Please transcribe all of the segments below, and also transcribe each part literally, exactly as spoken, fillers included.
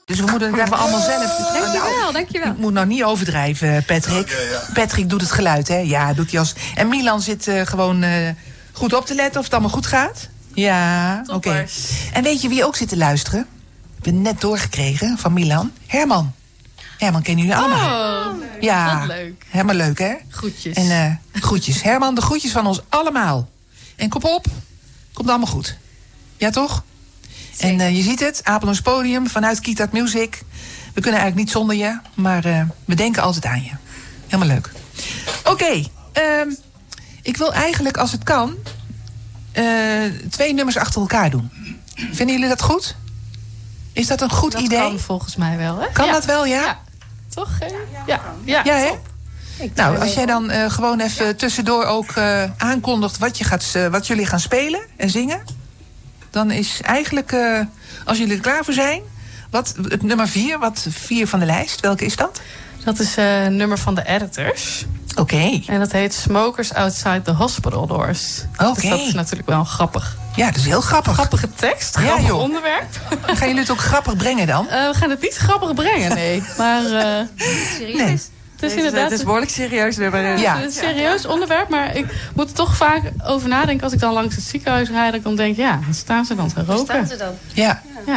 Dus we moeten het even allemaal zelf... Dus dankjewel, dankjewel. Ik moet nou niet overdrijven, Patrick. Okay, ja. Patrick doet het geluid, hè? Ja, doet hij als... En Milan zit uh, gewoon uh, goed op te letten of het allemaal goed gaat. Ja, oké. Okay. En weet je wie ook zit te luisteren? Ik heb net doorgekregen van Milan. Herman. Herman kennen jullie allemaal. Oh, ja, wat leuk. Helemaal leuk, hè? Groetjes. En uh, groetjes. Herman, de groetjes van ons allemaal. En kop op, komt allemaal goed. Ja, toch? Zeker. En uh, je ziet het, Apeldoorns Podium, vanuit Kitat Music. We kunnen eigenlijk niet zonder je, maar uh, we denken altijd aan je. Helemaal leuk. Oké, okay, uh, ik wil eigenlijk, als het kan, uh, twee nummers achter elkaar doen. Vinden jullie dat goed? Is dat een goed dat idee? Dat kan volgens mij wel, hè? Kan ja. dat wel, ja? Ja. Toch? Hè? Ja, ja. Ja, hè? Ik nou, als jij dan uh, gewoon even ja. tussendoor ook uh, aankondigt wat, je gaat, uh, wat jullie gaan spelen en zingen. Dan is eigenlijk, uh, als jullie er klaar voor zijn, wat, het nummer vier, wat vier van de lijst, welke is dat? Dat is uh, een nummer van de Editors. Oké. Okay. En dat heet Smokers Outside the Hospital Doors. Oké. Okay. Dus dat is natuurlijk wel grappig. Ja, dat is heel grappig. Grappige tekst, grappig ja, onderwerp. Gaan jullie het ook grappig brengen dan? Uh, we gaan het niet grappig brengen, nee. Maar uh, serieus? Nee. Het is, het is behoorlijk serieus. Ja. Ja. Het is een serieus onderwerp, maar ik moet er toch vaak over nadenken. Als ik dan langs het ziekenhuis rijd, dat ik dan denk, ja, dan staan ze dan te roken. Staan ze dan? Ja. ja.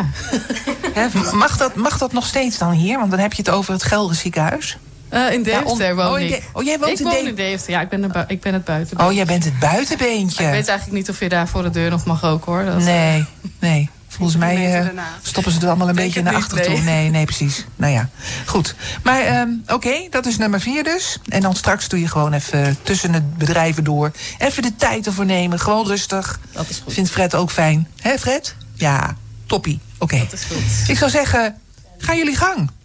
ja. Mag, dat, mag dat nog steeds dan hier? Want dan heb je het over het Gelre ziekenhuis. Uh, in Deventer ja, woon oh, ik. De, oh, jij woont ik in woon De- in Deventer. Ja, ik ben, de, ik ben het buitenbeentje. Oh, jij bent het buitenbeentje. Maar ik weet eigenlijk niet of je daar voor de deur nog mag roken, hoor. Dat, nee, nee. Volgens mij uh, stoppen ze het allemaal een Denk beetje naar achteren toe. Nee. nee, nee, precies. Nou ja, goed. Maar um, oké, okay, dat is nummer vier dus. En dan straks doe je gewoon even tussen het bedrijven door. Even de tijd ervoor nemen, gewoon rustig. Dat is goed. Vindt Fred ook fijn. Hè, Fred? Ja, toppie. Oké. Okay. Dat is goed. Ik zou zeggen, gaan jullie gang.